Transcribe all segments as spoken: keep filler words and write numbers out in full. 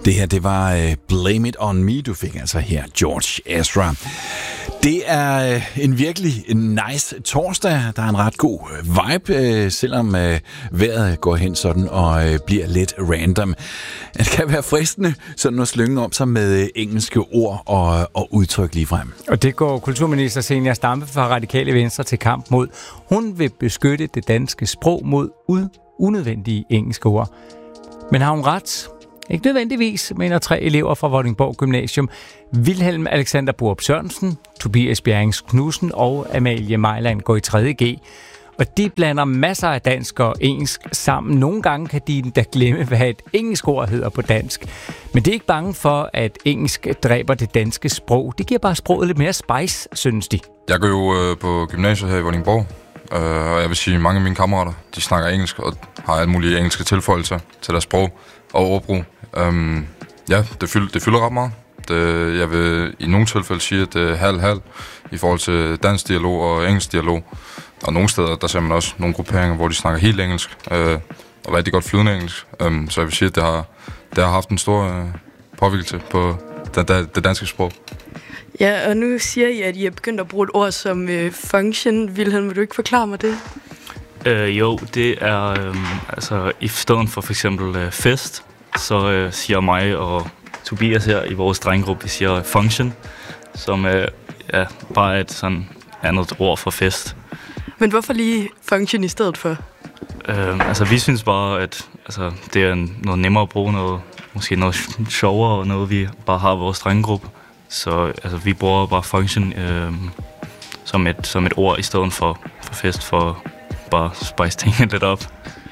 Det her, det var uh, Blame It On Me, du fik altså her, George Ezra. Det er uh, en virkelig en nice torsdag. Der er en ret god uh, vibe, uh, selvom uh, vejret går hen sådan og uh, bliver lidt random. Det kan være fristende sådan at slynge om sig med uh, engelske ord og, og udtryk lige frem. Og det går kulturminister Zenia Stampe fra Radikale Venstre til kamp mod. Hun vil beskytte det danske sprog mod unødvendige engelske ord. Men har hun ret? Ikke nødvendigvis, mener tre elever fra Vordingborg Gymnasium. Wilhelm Alexander Borup Sørensen, Tobias Bjerrings Knudsen og Amalie Mejland går i tredje G. Og de blander masser af dansk og engelsk sammen. Nogle gange kan de da glemme, hvad et engelsk ord hedder på dansk. Men det er ikke bange for, at engelsk dræber det danske sprog. Det giver bare sproget lidt mere spice, synes de. Jeg går jo øh, på gymnasiet her i Vordingborg. Uh, og jeg vil sige, at mange af mine kammerater, de snakker engelsk og har alle mulige engelske tilføjelser til deres sprog og ordbrug. Um, ja, det fylder, det fylder ret meget. Det, jeg vil i nogle tilfælde sige, at det er halv-halv i forhold til dansk dialog og engelsk dialog. Og nogle steder, der ser man også nogle grupperinger, hvor de snakker helt engelsk uh, og rigtig godt flydende engelsk. Um, så jeg vil sige, at det har, det har haft en stor uh, påvirkning på det, det, det danske sprog. Ja, og nu siger I, at I er begyndt at bruge et ord som øh, function. Wilhelm, vil du ikke forklare mig det? Øh, jo, det er øh, altså i stedet for for eksempel øh, fest, så øh, siger mig og Tobias her i vores drengegruppe, vi siger function, som øh, ja, bare er et sådan andet ord for fest. Men hvorfor lige function i stedet for? Øh, altså vi synes bare, at altså, det er noget nemmere at bruge, noget, måske noget sjovere og noget, vi bare har i vores drengegruppe. Så altså, vi bruger bare function øh, som, et, som et ord i stedet for, for fest, for bare spice tingene lidt op.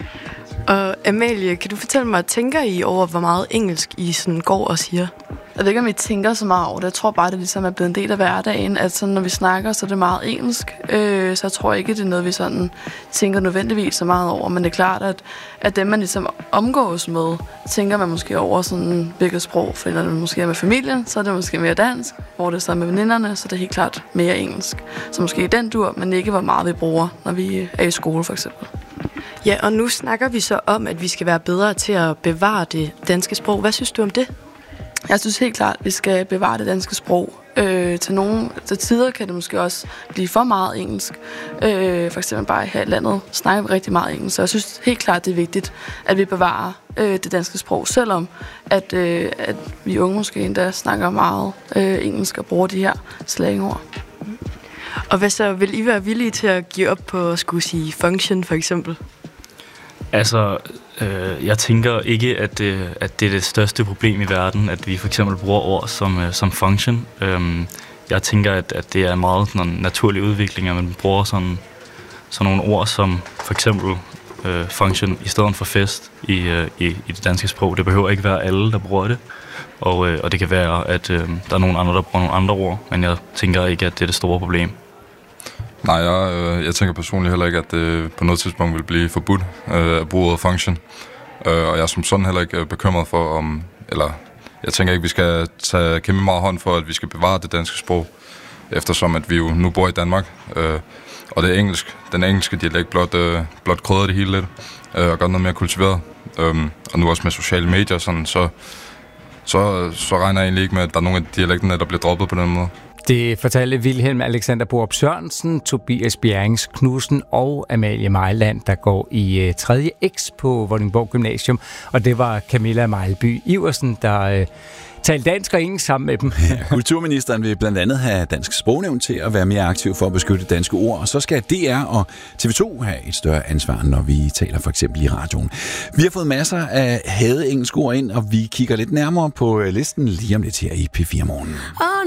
Og Amalie, kan du fortælle mig, tænker I over, hvor meget engelsk I sådan går og siger? Jeg ved ikke, om I tænker så meget over det. Jeg tror bare, det ligesom er blevet en del af hverdagen, at sådan, når vi snakker, så er det meget engelsk. Øh, så jeg tror ikke, det er noget, vi sådan tænker nødvendigvis så meget over. Men det er klart, at, at dem, man ligesom omgås med, tænker man måske over sådan, hvilket sprog. For når det måske er med familien, så er det måske mere dansk. Hvor det så er med veninderne, så er det helt klart mere engelsk. Så måske i den dur, men ikke hvor meget vi bruger, når vi er i skole for eksempel. Ja, og nu snakker vi så om, at vi skal være bedre til at bevare det danske sprog. Hvad synes du om det? Jeg synes helt klart, at vi skal bevare det danske sprog. Øh, til nogle til tider kan det måske også blive for meget engelsk. Øh, for eksempel bare her i landet snakker vi rigtig meget engelsk. Så jeg synes helt klart, det er vigtigt, at vi bevarer øh, det danske sprog, selvom at, øh, at vi unge måske endda snakker meget øh, engelsk og bruger de her slangord. Og hvad så, vil I være villige til at give op på at skulle sige function for eksempel? Altså, øh, jeg tænker ikke, at det, at det er det største problem i verden, at vi for eksempel bruger ord som, øh, som function. Øhm, jeg tænker, at, at det er en meget sådan, naturlig udvikling, at man bruger sådan, sådan nogle ord som for eksempel øh, function i stedet for fest i, øh, i, i det danske sprog. Det behøver ikke være alle, der bruger det. Og, øh, og det kan være, at øh, der er nogle andre, der bruger nogle andre ord, men jeg tænker ikke, at det er det store problem. Nej, jeg, øh, jeg tænker personligt heller ikke, at det på noget tidspunkt vil blive forbudt øh, at bruge ordet function. Øh, og jeg er som sådan heller ikke bekymret for, om... Eller, jeg tænker ikke, at vi skal tage kæmpe meget hånd for, at vi skal bevare det danske sprog, eftersom at vi jo nu bor i Danmark. Øh, og det er engelsk, den engelske dialekt blot, øh, blot krydder det hele lidt, øh, og gør noget mere kultiveret. Øh, og nu også med sociale medier, sådan, så, så, så regner jeg egentlig ikke med, at der er nogle af dialekterne, der bliver droppet på den måde. Det fortalte Wilhelm Alexander Borup Sørensen, Tobias Bjerrings Knudsen og Amalie Mejland, der går i uh, tredje X på Vordingborg Gymnasium. Og det var Camilla Mejlby Iversen, der uh, talte dansk og engelsk sammen med dem. Ja, kulturministeren vil blandt andet have Dansk Sprognævn til at være mere aktiv for at beskytte danske ord, og så skal D R og T V to have et større ansvar, når vi taler for eksempel i radioen. Vi har fået masser af hade engelske ord ind, og vi kigger lidt nærmere på listen lige om lidt her i P fire Morgen.